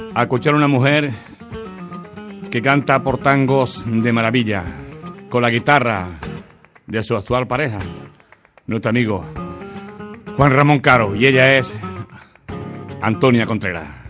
a escuchar a una mujer que canta por tangos de maravilla, con la guitarra de su actual pareja, nuestro amigo Juan Ramón Caro, y ella es Antonia Contreras.